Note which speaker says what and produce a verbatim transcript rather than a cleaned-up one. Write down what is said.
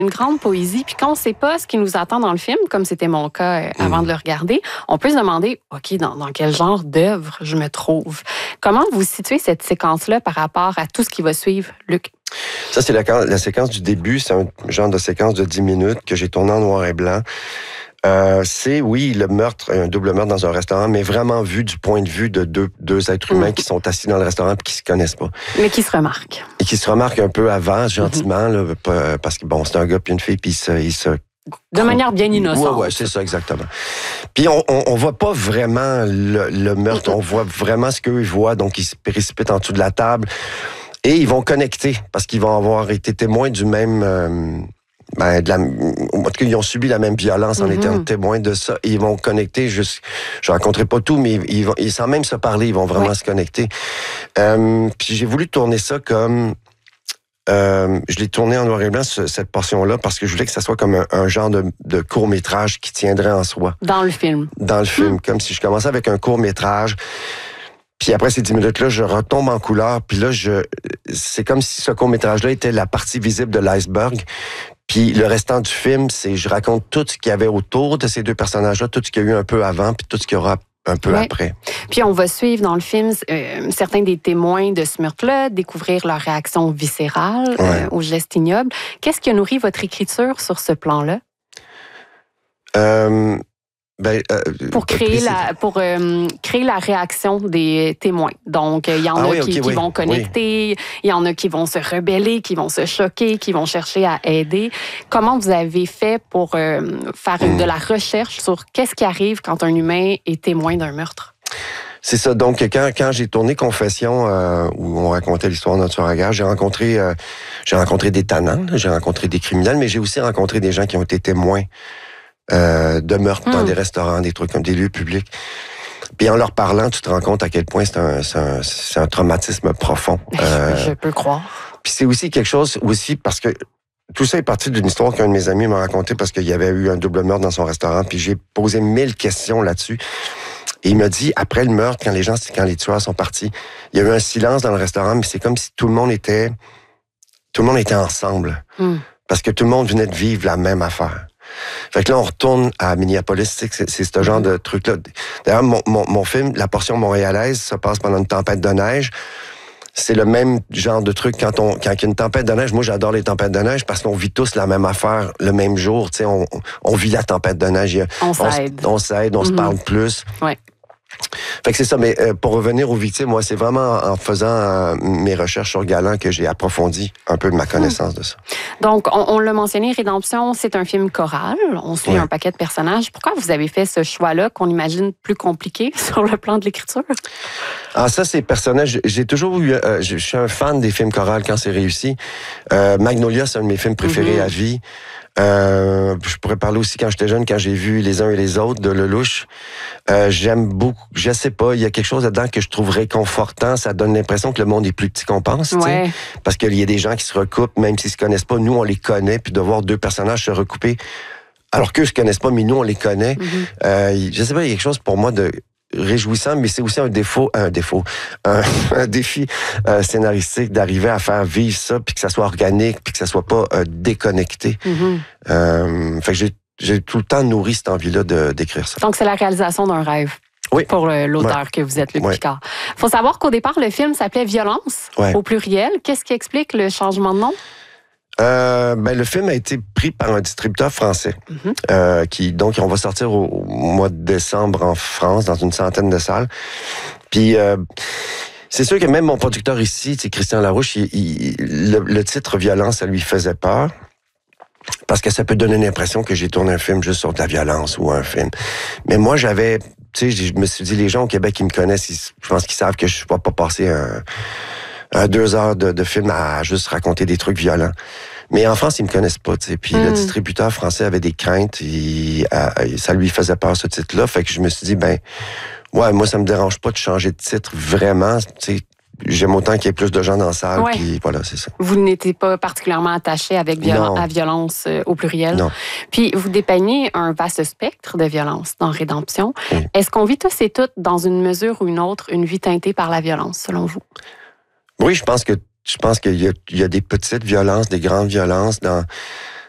Speaker 1: une grande poésie. Puis quand on ne sait pas ce qui nous attend dans le film, comme c'était mon cas euh, avant mmh. de le regarder, on peut se demander, OK, dans, dans quel genre d'œuvre je me trouve? Comment vous situez cette séquence-là par rapport à tout ce qui va suivre, Luc?
Speaker 2: Ça, c'est la, la séquence du début. C'est un genre de séquence de dix minutes que j'ai tourné en noir et blanc. Euh, c'est, oui, le meurtre, un double meurtre dans un restaurant, mais vraiment vu du point de vue de deux, deux êtres humains mmh. qui sont assis dans le restaurant et qui se connaissent pas.
Speaker 1: Mais qui se remarquent.
Speaker 2: Et qui se remarquent un peu avant, gentiment, mmh. là, parce que, bon, c'est un gars puis une fille, puis ils se... Ils se
Speaker 1: de manière bien innocente.
Speaker 2: Oui, ouais, c'est ça, exactement. Puis on, on, on voit pas vraiment le, le meurtre, mmh. on voit vraiment ce qu'eux voient, donc ils se précipitent en dessous de la table et ils vont connecter, parce qu'ils vont avoir été témoins du même... Euh, Ben, de la, en tout cas, ils ont subi la même violence en mm-hmm. étant témoins de ça. Et ils vont connecter juste... Je ne raconterai pas tout, mais ils vont, ils, sans même se parler, ils vont vraiment ouais. se connecter. Euh, puis j'ai voulu tourner ça comme... Euh, je l'ai tourné en noir et blanc, cette portion-là, parce que je voulais que ça soit comme un, un genre de, de court-métrage qui tiendrait en soi.
Speaker 1: Dans le film.
Speaker 2: Dans le film. Mm. Comme si je commençais avec un court-métrage... Puis après ces dix minutes-là, je retombe en couleur. Puis là, je, c'est comme si ce court-métrage-là était la partie visible de l'iceberg. Puis le restant du film, c'est je raconte tout ce qu'il y avait autour de ces deux personnages-là, tout ce qu'il y a eu un peu avant, puis tout ce qu'il y aura un peu ouais. après.
Speaker 1: Puis on va suivre dans le film euh, certains des témoins de ce meurtre-là, découvrir leur réaction viscérale ouais. euh, aux gestes ignobles. Qu'est-ce qui a nourri votre écriture sur ce plan-là?
Speaker 2: Euh... Ben, euh,
Speaker 1: pour créer la pour euh, créer la réaction des témoins. Donc il y en ah, a oui, qui, okay, qui oui, vont connecter, il oui. y en a qui vont se rebeller, qui vont se choquer, qui vont chercher à aider. Comment vous avez fait pour euh, faire mmh. de la recherche sur qu'est-ce qui arrive quand un humain est témoin d'un meurtre?
Speaker 2: C'est ça. Donc, quand, quand j'ai tourné Confession, euh, où on racontait l'histoire de notre regard, j'ai rencontré, euh, j'ai rencontré des tannants, j'ai rencontré des criminels, mais j'ai aussi rencontré des gens qui ont été témoins Euh, de meurtres mmh. dans des restaurants, des trucs comme des lieux publics. Puis en leur parlant, tu te rends compte à quel point c'est un, c'est un, c'est un traumatisme profond.
Speaker 1: Euh, Je peux croire.
Speaker 2: Puis c'est aussi quelque chose, aussi parce que tout ça est parti d'une histoire qu'un de mes amis m'a raconté parce qu'il y avait eu un double meurtre dans son restaurant. Puis j'ai posé mille questions là-dessus. Et il m'a dit, après le meurtre, quand les gens, quand les tueurs sont partis, il y a eu un silence dans le restaurant, mais c'est comme si tout le monde était, tout le monde était ensemble. Mmh. Parce que tout le monde venait de vivre la même affaire. Fait que là, on retourne à Minneapolis, c'est, c'est, c'est ce genre de truc-là. D'ailleurs, mon, mon, mon film, La portion montréalaise, ça passe pendant une tempête de neige. C'est le même genre de truc quand on quand il y a une tempête de neige. Moi, j'adore les tempêtes de neige parce qu'on vit tous la même affaire le même jour. Tu sais, on, on vit la tempête de neige.
Speaker 1: On s'aide.
Speaker 2: On, on s'aide, on mm-hmm. se parle plus.
Speaker 1: Ouais.
Speaker 2: Fait que c'est ça, mais euh, pour revenir aux victimes, moi, c'est vraiment en faisant euh, mes recherches sur Galant que j'ai approfondi un peu de ma connaissance mmh. de ça.
Speaker 1: Donc, on, on l'a mentionné, Rédemption, c'est un film choral. On suit ouais. un paquet de personnages. Pourquoi vous avez fait ce choix-là qu'on imagine plus compliqué sur le plan de l'écriture?
Speaker 2: Ah, ça, c'est personnage. J'ai toujours eu... Euh, je suis un fan des films chorales quand c'est réussi. Euh, Magnolia, c'est un de mes films préférés mmh. à vie. Euh, je pourrais parler aussi quand j'étais jeune, quand j'ai vu Les uns et les autres de Lelouch. Euh, j'aime beaucoup, je sais pas, il y a quelque chose là-dedans que je trouve réconfortant. Ça donne l'impression que le monde est plus petit qu'on pense,
Speaker 1: ouais.
Speaker 2: parce qu'il y a des gens qui se recoupent, même s'ils se connaissent pas. Nous, on les connaît, puis de voir deux personnages se recouper, alors qu'eux se connaissent pas, mais nous, on les connaît. Mm-hmm. Euh, je sais pas, il y a quelque chose pour moi de réjouissant, mais c'est aussi un défaut, un défaut, un, un défi euh, scénaristique d'arriver à faire vivre ça, puis que ça soit organique, puis que ça soit pas euh, déconnecté. Mm-hmm. Euh, fait que j'ai, j'ai tout le temps nourri cette envie-là de, d'écrire ça.
Speaker 1: Donc c'est la réalisation d'un rêve.
Speaker 2: Oui.
Speaker 1: Pour l'auteur ouais. que vous êtes, Luc
Speaker 2: ouais.
Speaker 1: Picard. Il faut savoir qu'au départ, le film s'appelait Violence,
Speaker 2: ouais.
Speaker 1: au pluriel. Qu'est-ce qui explique le changement de nom?
Speaker 2: Euh, ben, le film a été pris par un distributeur français. Mm-hmm. Euh, qui, donc, on va sortir au, au mois de décembre en France, dans une centaine de salles. Puis, euh, c'est sûr que même mon producteur ici, c'est Christian Larouche, il, il, le, le titre Violence, ça lui faisait peur. Parce que ça peut donner l'impression que j'ai tourné un film juste sur de la violence ou un film. Mais moi, j'avais... Tu sais, je me suis dit, les gens au Québec qui me connaissent, ils, je pense qu'ils savent que je ne vais pas passer un... Euh, deux heures de, de film à juste raconter des trucs violents. Mais en France, ils me connaissent pas, tu sais. Puis mm. le distributeur français avait des craintes. Il, euh, ça lui faisait peur, ce titre-là. Fait que je me suis dit, ben, ouais, moi, ça me dérange pas de changer de titre, vraiment. Tu sais, j'aime autant qu'il y ait plus de gens dans la salle.
Speaker 1: Ouais.
Speaker 2: Puis voilà, c'est ça.
Speaker 1: Vous n'étiez pas particulièrement attaché avec viol- à violence euh, au pluriel.
Speaker 2: Non.
Speaker 1: Puis vous dépeignez un vaste spectre de violence dans Rédemption.
Speaker 2: Oui.
Speaker 1: Est-ce qu'on vit tous et toutes, dans une mesure ou une autre, une vie teintée par la violence, selon vous?
Speaker 2: Oui, je pense que je pense qu'il y a, il y a des petites violences, des grandes violences dans